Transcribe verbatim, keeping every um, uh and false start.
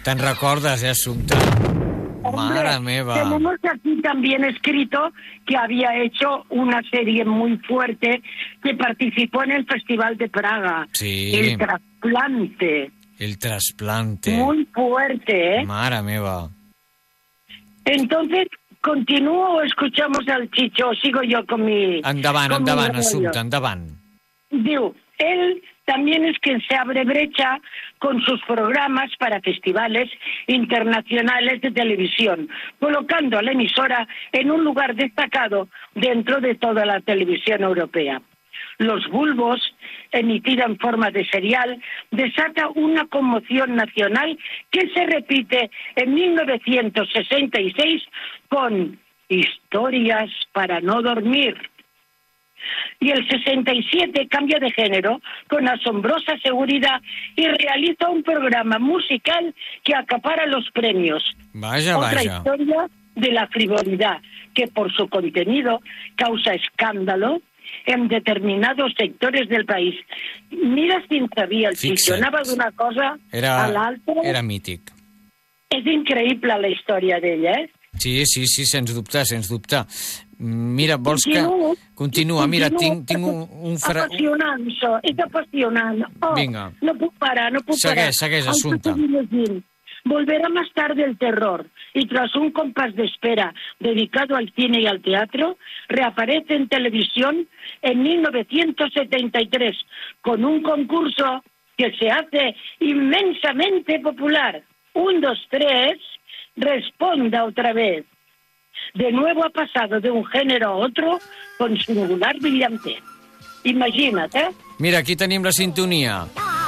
Te'n recordes, eh, Assumpta? Madre meva. Tenemos aquí también escrito que había hecho una serie muy fuerte que participó en el Festival de Praga. Sí. El trasplante. El trasplante. Muy fuerte, ¿eh? Mare meva. Entonces, ¿continúo o escuchamos al Chicho o sigo yo con mi... Endavant, con mi endavant, rollo? Assumpta, endavant. Digo, él también es quien se abre brecha con sus programas para festivales internacionales de televisión, colocando a la emisora en un lugar destacado dentro de toda la televisión europea. Los Bulbos, emitida en forma de serial, desata una conmoción nacional que se repite en mil novecientos sesenta y seis con Historias para no dormir. Y el sesenta y siete cambia de género con asombrosa seguridad y realiza un programa musical que acapara los premios. Vaya, Otra vaya. historia de la frivolidad, que por su contenido causa escándalo en determinados sectores del país. Mira si en sabia el Chicho, Fixa't. anava d'una cosa Era, a l'altra. era mític. És increïble la història d'ella, eh? Sí, sí, sí, sens dubte, sens dubte. Mira, vols que... Continuo, Continua, mira, continuo tinc, tinc un... un fra... Apassionant, això, és apassionant. Oh, Vinga. No puc parar, no puc Segueix, parar. segueix, Aunque Assumpta. seguir llegint. Volverá más tarde el terror y tras un compás de espera dedicado al cine y al teatro, reaparece en televisión en mil novecientos setenta y tres con un concurso que se hace inmensamente popular. Un, dos, tres, responda otra vez. De nuevo ha pasado de un género a otro con singular brillantez. Imagina't, eh? Mira, aquí tenim la sintonia.